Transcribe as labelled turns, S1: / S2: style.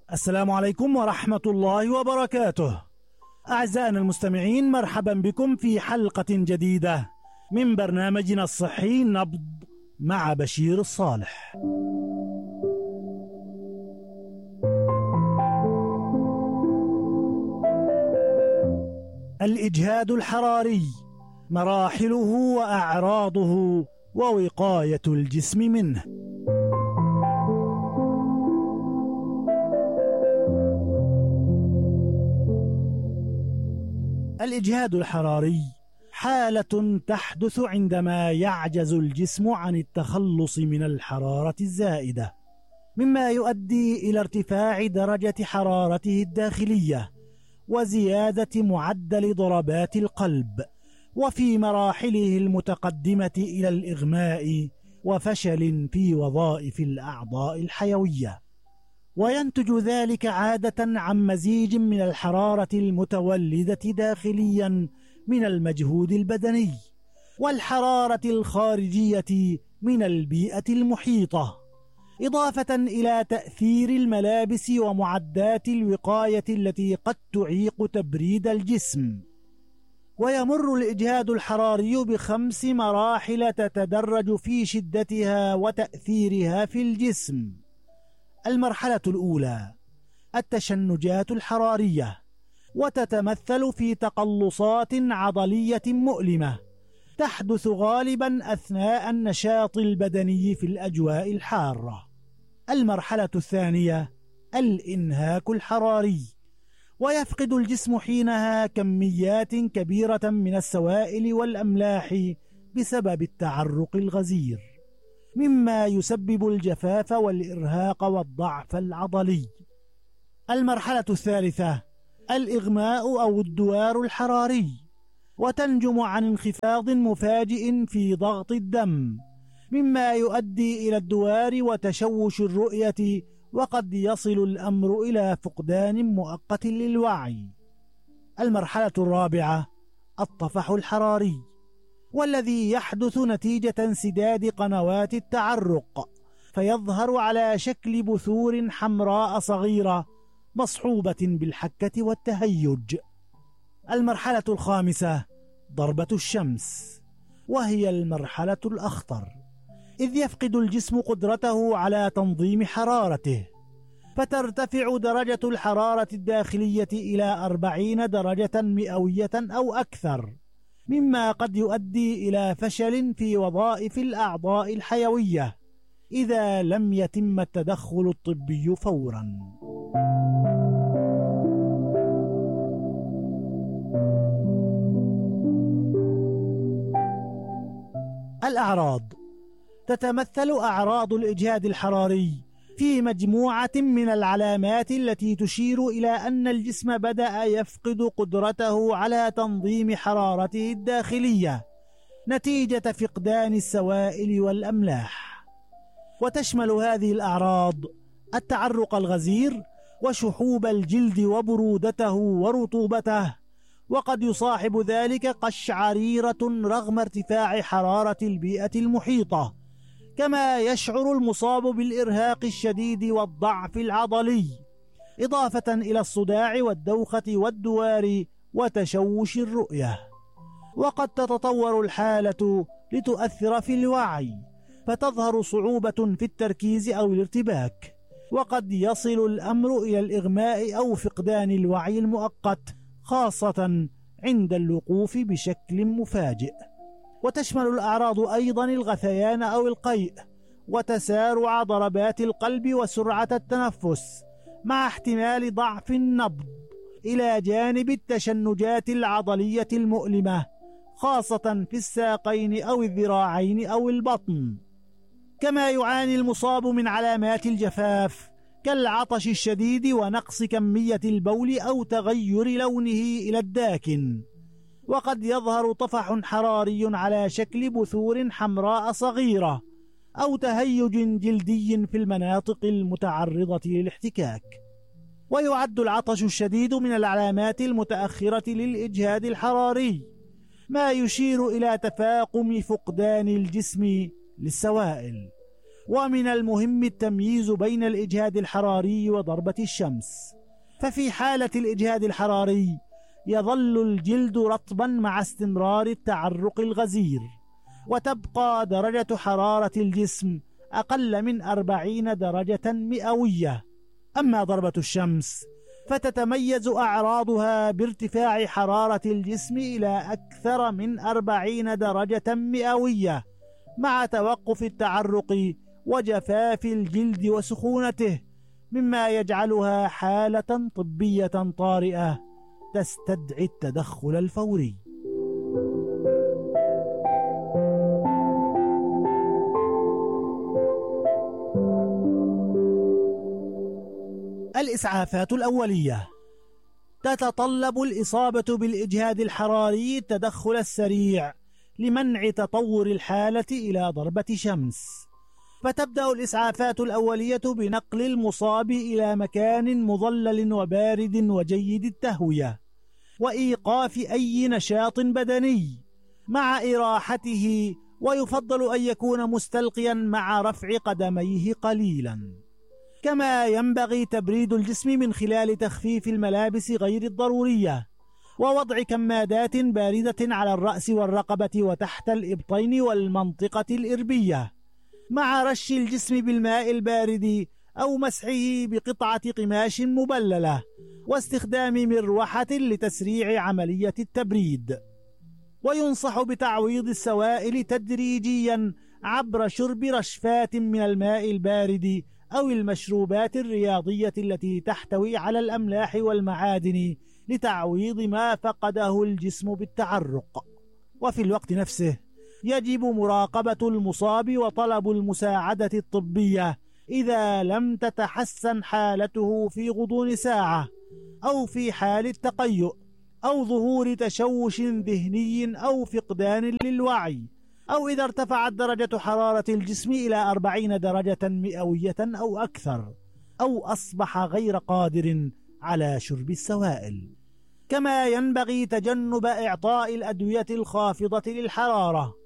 S1: السلام عليكم ورحمة الله وبركاته. أعزائنا المستمعين، مرحبا بكم في حلقة جديدة من برنامجنا الصحي نبض مع بشير الصالح. الإجهاد الحراري، مراحله وأعراضه ووقاية الجسم منه. الإجهاد الحراري حالة تحدث عندما يعجز الجسم عن التخلص من الحرارة الزائدة، مما يؤدي إلى ارتفاع درجة حرارته الداخلية وزيادة معدل ضربات القلب، وفي مراحله المتقدمة إلى الإغماء وفشل في وظائف الأعضاء الحيوية. وينتج ذلك عادة عن مزيج من الحرارة المتولدة داخليا من المجهود البدني والحرارة الخارجية من البيئة المحيطة، إضافة إلى تأثير الملابس ومعدات الوقاية التي قد تعيق تبريد الجسم. ويمر الإجهاد الحراري ب5 مراحل تتدرج في شدتها وتأثيرها في الجسم. المرحلة الأولى التشنجات الحرارية، وتتمثل في تقلصات عضلية مؤلمة تحدث غالبا أثناء النشاط البدني في الأجواء الحارة. المرحلة الثانية الإنهاك الحراري، ويفقد الجسم حينها كميات كبيرة من السوائل والأملاح بسبب التعرق الغزير، مما يسبب الجفاف والإرهاق والضعف العضلي. المرحلة الثالثة الإغماء أو الدوار الحراري، وتنجم عن انخفاض مفاجئ في ضغط الدم، مما يؤدي إلى الدوار وتشوش الرؤية، وقد يصل الأمر إلى فقدان مؤقت للوعي. المرحلة الرابعة الطفح الحراري، والذي يحدث نتيجة انسداد قنوات التعرق، فيظهر على شكل بثور حمراء صغيرة مصحوبة بالحكة والتهيج. المرحلة الخامسة ضربة الشمس، وهي المرحلة الأخطر، إذ يفقد الجسم قدرته على تنظيم حرارته، فترتفع درجة الحرارة الداخلية إلى 40 درجة مئوية أو أكثر، مما قد يؤدي إلى فشل في وظائف الأعضاء الحيوية إذا لم يتم التدخل الطبي فورا. الأعراض: تتمثل أعراض الإجهاد الحراري في مجموعة من العلامات التي تشير إلى أن الجسم بدأ يفقد قدرته على تنظيم حرارته الداخلية نتيجة فقدان السوائل والأملاح. وتشمل هذه الأعراض التعرق الغزير وشحوب الجلد وبرودته ورطوبته، وقد يصاحب ذلك قشعريرة رغم ارتفاع حرارة البيئة المحيطة، كما يشعر المصاب بالإرهاق الشديد والضعف العضلي، إضافة إلى الصداع والدوخة والدوار وتشوش الرؤية. وقد تتطور الحالة لتؤثر في الوعي، فتظهر صعوبة في التركيز أو الارتباك، وقد يصل الأمر إلى الإغماء أو فقدان الوعي المؤقت، خاصة عند الوقوف بشكل مفاجئ. وتشمل الأعراض أيضا الغثيان أو القيء وتسارع ضربات القلب وسرعة التنفس، مع احتمال ضعف النبض، إلى جانب التشنجات العضلية المؤلمة، خاصة في الساقين أو الذراعين أو البطن. كما يعاني المصاب من علامات الجفاف كالعطش الشديد ونقص كمية البول أو تغير لونه إلى الداكن. وقد يظهر طفح حراري على شكل بثور حمراء صغيرة أو تهيج جلدي في المناطق المتعرضة للاحتكاك. ويعد العطش الشديد من العلامات المتأخرة للإجهاد الحراري، ما يشير إلى تفاقم فقدان الجسم للسوائل. ومن المهم التمييز بين الإجهاد الحراري وضربة الشمس. ففي حالة الإجهاد الحراري يظل الجلد رطبا مع استمرار التعرق الغزير، وتبقى درجة حرارة الجسم أقل من 40 درجة مئوية. أما ضربة الشمس فتتميز أعراضها بارتفاع حرارة الجسم إلى أكثر من 40 درجة مئوية، مع توقف التعرق وجفاف الجلد وسخونته، مما يجعلها حالة طبية طارئة تستدعي التدخل الفوري. الإسعافات الأولية: تتطلب الإصابة بالإجهاد الحراري التدخل السريع لمنع تطور الحالة إلى ضربة شمس، فتبدأ الإسعافات الأولية بنقل المصاب إلى مكان مظلل وبارد وجيد التهوية، وإيقاف أي نشاط بدني مع إراحته، ويفضل أن يكون مستلقيا مع رفع قدميه قليلا. كما ينبغي تبريد الجسم من خلال تخفيف الملابس غير الضرورية، ووضع كمادات باردة على الرأس والرقبة وتحت الإبطين والمنطقة الإربية، مع رش الجسم بالماء البارد أو مسحه بقطعة قماش مبللة، واستخدام مروحة لتسريع عملية التبريد. وينصح بتعويض السوائل تدريجيا عبر شرب رشفات من الماء البارد أو المشروبات الرياضية التي تحتوي على الأملاح والمعادن لتعويض ما فقده الجسم بالتعرق. وفي الوقت نفسه يجب مراقبة المصاب وطلب المساعدة الطبية إذا لم تتحسن حالته في غضون ساعة، أو في حال التقيؤ، أو ظهور تشوش ذهني أو فقدان للوعي، أو إذا ارتفعت درجة حرارة الجسم إلى 40 درجة مئوية أو أكثر، أو أصبح غير قادر على شرب السوائل. كما ينبغي تجنب إعطاء الأدوية الخافضة للحرارة،